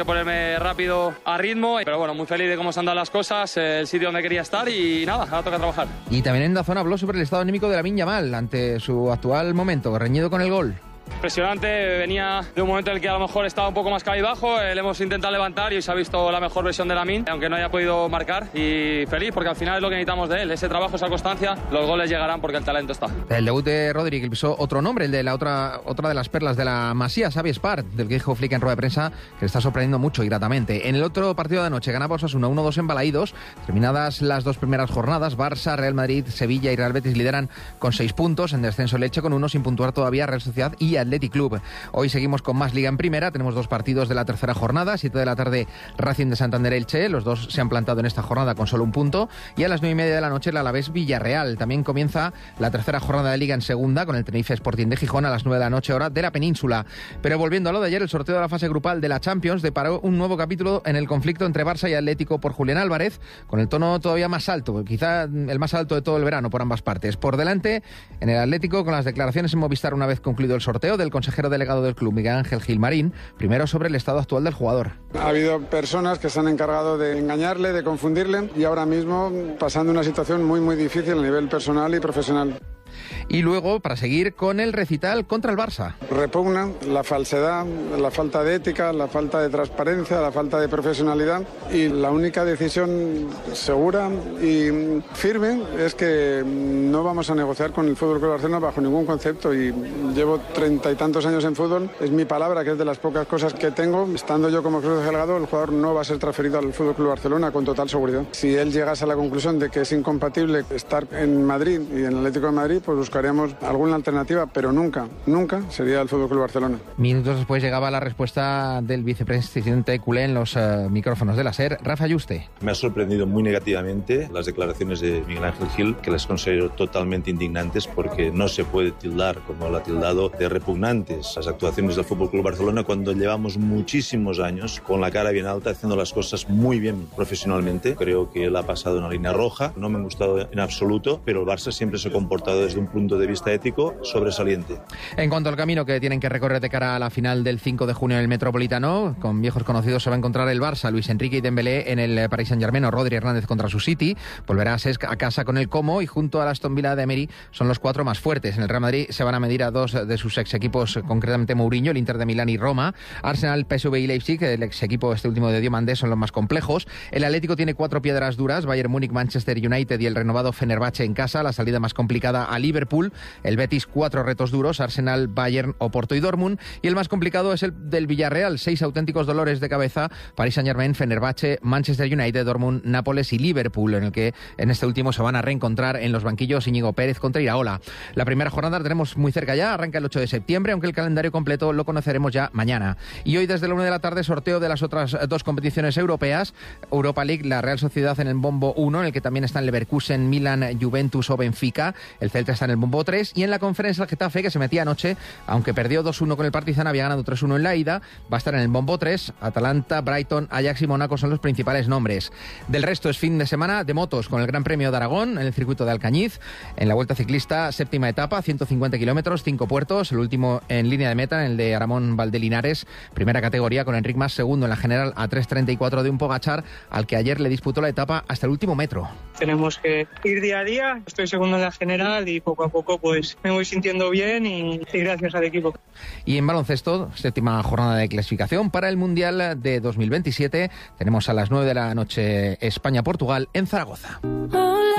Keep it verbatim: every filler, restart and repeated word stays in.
Ponerme rápido a ritmo, pero bueno, muy feliz de cómo se han dado las cosas, el sitio donde quería estar y nada, ahora toca trabajar. Y también en Dazón habló sobre el estado anímico de Lamine Yamal ante su actual momento, reñido con el gol. Impresionante, venía de un momento en el que a lo mejor estaba un poco más cabizbajo, eh, le hemos intentado levantar y hoy se ha visto la mejor versión de Lamine, aunque no haya podido marcar, y feliz porque al final es lo que necesitamos de él, ese trabajo, esa constancia, los goles llegarán porque el talento está. El debut de Rodri, que pisó otro nombre, el de la otra otra de las perlas de la Masía, Xavi Espart, del que dijo Flick en rueda de prensa que le está sorprendiendo mucho y gratamente. En el otro partido de anoche ganaba Osasuna uno dos en Balaídos, terminadas las dos primeras jornadas, Barça, Real Madrid, Sevilla y Real Betis lideran con seis puntos, en descenso Leche con uno sin puntuar todavía Real Sociedad y Athletic Club. Hoy seguimos con más Liga en Primera, tenemos dos partidos de la tercera jornada, siete de la tarde Racing de Santander Elche, los dos se han plantado en esta jornada con solo un punto, y a las nueve y media de la noche el Alavés Villarreal. También comienza la tercera jornada de Liga en Segunda con el Tenerife Sporting de Gijón a las nueve de la noche hora de la península. Pero volviendo a lo de ayer, el sorteo de la fase grupal de la Champions deparó un nuevo capítulo en el conflicto entre Barça y Atlético por Julián Álvarez, con el tono todavía más alto, quizá el más alto de todo el verano por ambas partes. Por delante, en el Atlético, con las declaraciones en Movistar una vez concluido el sorteo del consejero delegado del club, Miguel Ángel Gilmarín, primero sobre el estado actual del jugador. Ha habido personas que se han encargado de engañarle, de confundirle, y ahora mismo pasando una situación muy muy difícil a nivel personal y profesional. Y luego, para seguir con el recital contra el Barça. Repugna la falsedad, la falta de ética, la falta de transparencia, la falta de profesionalidad, y la única decisión segura y firme es que no vamos a negociar con el Fútbol Club Barcelona bajo ningún concepto, y llevo treinta y tantos años en fútbol, es mi palabra, que es de las pocas cosas que tengo. Estando yo como club delegado, el jugador no va a ser transferido al Fútbol Club Barcelona con total seguridad. Si él llegase a la conclusión de que es incompatible estar en Madrid y en el Atlético de Madrid, pues buscaríamos alguna alternativa, pero nunca, nunca sería el Fútbol Club Barcelona. Minutos después llegaba la respuesta del vicepresidente culé en los uh, micrófonos de la SER, Rafa Yuste. Me ha sorprendido muy negativamente las declaraciones de Miguel Ángel Gil, que las considero totalmente indignantes, porque no se puede tildar, como lo ha tildado, de repugnantes las actuaciones del Fútbol Club Barcelona cuando llevamos muchísimos años con la cara bien alta, haciendo las cosas muy bien profesionalmente. Creo que él ha pasado una línea roja, no me ha gustado en absoluto, pero el Barça siempre se ha comportado desde un punto de vista ético sobresaliente. En cuanto al camino que tienen que recorrer de cara a la final del cinco de junio en el Metropolitano, con viejos conocidos se va a encontrar el Barça, Luis Enrique y Dembélé en el Paris Saint-Germain, o Rodri Hernández contra su City, volverá a Cesc a casa con el Como, y junto al Aston Villa de Emery son los cuatro más fuertes. En el Real Madrid se van a medir a dos de sus ex equipos, concretamente Mourinho, el Inter de Milán y Roma. Arsenal, P S V y Leipzig, el ex equipo este último de Diomandé, son los más complejos. El Atlético tiene cuatro piedras duras, Bayern Múnich, Manchester United y el renovado Fenerbahce en casa, la salida más complicada a Liverpool. El Betis, cuatro retos duros, Arsenal, Bayern, Oporto y Dortmund, y el más complicado es el del Villarreal, seis auténticos dolores de cabeza, Paris Saint-Germain, Fenerbahce, Manchester United, Dortmund, Nápoles y Liverpool, en el que en este último se van a reencontrar en los banquillos Íñigo Pérez contra Iraola. La primera jornada la tenemos muy cerca ya, arranca el ocho de septiembre, aunque el calendario completo lo conoceremos ya mañana. Y hoy desde la una de la tarde sorteo de las otras dos competiciones europeas, Europa League, la Real Sociedad en el bombo uno, en el que también están Leverkusen, Milan, Juventus o Benfica, el Celta está en el bombo tres, y en la conferencia el Getafe, que se metía anoche, aunque perdió dos uno con el Partizan, había ganado tres uno en la ida, va a estar en el bombo tres, Atalanta, Brighton, Ajax y Mónaco son los principales nombres. Del resto es fin de semana de motos con el Gran Premio de Aragón en el circuito de Alcañiz, en la Vuelta Ciclista, séptima etapa, ciento cincuenta kilómetros, cinco puertos, el último en línea de meta, en el de Aramón Valdelinares, primera categoría con Enric Mas, segundo en la general a tres treinta y cuatro de un Pogačar, al que ayer le disputó la etapa hasta el último metro. Tenemos que ir día a día, estoy segundo en la general y poco a poco pues me voy sintiendo bien y, y gracias al equipo. Y en baloncesto, séptima jornada de clasificación para el Mundial de dos mil veintisiete, tenemos a las nueve de la noche España-Portugal en Zaragoza.